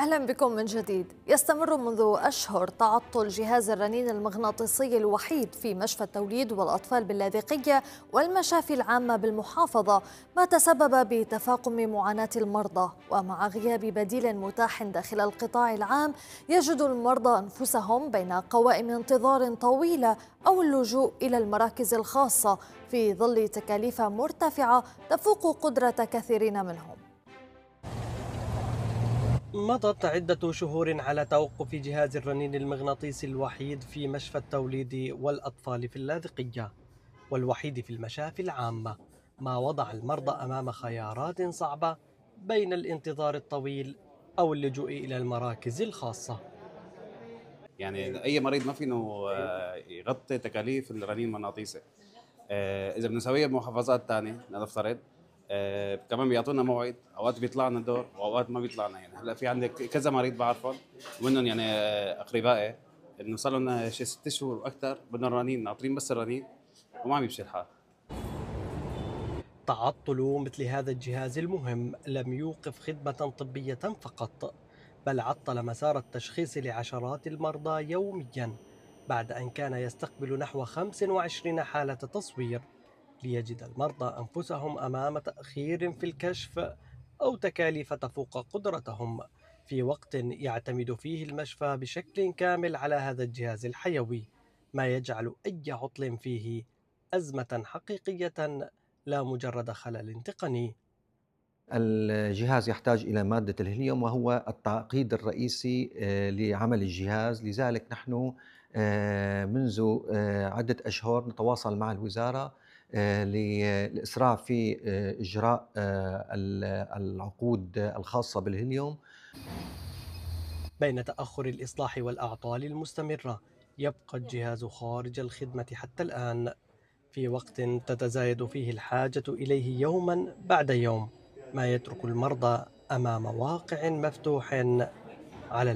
أهلا بكم من جديد. يستمر منذ أشهر تعطل جهاز الرنين المغناطيسي الوحيد في مشفى التوليد والأطفال باللاذقية والمشافي العامة بالمحافظة، ما تسبب بتفاقم معاناة المرضى. ومع غياب بديل متاح داخل القطاع العام، يجد المرضى أنفسهم بين قوائم انتظار طويلة أو اللجوء إلى المراكز الخاصة في ظل تكاليف مرتفعة تفوق قدرة كثيرين منهم. مضت عدة شهور على توقف جهاز الرنين المغناطيسي الوحيد في مشفى التوليد والأطفال في اللاذقية والوحيد في المشافي العامة، ما وضع المرضى أمام خيارات صعبة بين الانتظار الطويل أو اللجوء إلى المراكز الخاصة. يعني اي مريض ما فينه يغطي تكاليف الرنين المغناطيسي. اذا بنسويها بمحافظات ثانيه نفترض، كمان بيعطونا موعد، اوقات بيطلع لنا دور واوقات ما بيطلع لنا. يعني هلا في عندك كذا مريض بعرفهم ومنهم يعني اقربائي انه صار لنا شي 6 شهور واكثر بدهم رنين، ناطرين بس الرنين وما عم يمشي الحال. تعطل مثل هذا الجهاز المهم لم يوقف خدمة طبية فقط، بل عطل مسار التشخيص لعشرات المرضى يوميا، بعد أن كان يستقبل نحو 25 حالة تصوير، ليجد المرضى أنفسهم أمام تأخير في الكشف أو تكاليف تفوق قدرتهم، في وقت يعتمد فيه المشفى بشكل كامل على هذا الجهاز الحيوي، ما يجعل أي عطل فيه أزمة حقيقية لا مجرد خلل تقني. الجهاز يحتاج إلى مادة الهيليوم وهو التعقيد الرئيسي لعمل الجهاز. لذلك نحن منذ عدة أشهر نتواصل مع الوزارة للإسراع في إجراء العقود الخاصة بالهيليوم. بين تأخر الإصلاح والأعطال المستمرة، يبقى الجهاز خارج الخدمة حتى الآن، في وقت تتزايد فيه الحاجة إليه يوما بعد يوم، ما يترك المرضى أمام واقع مفتوح على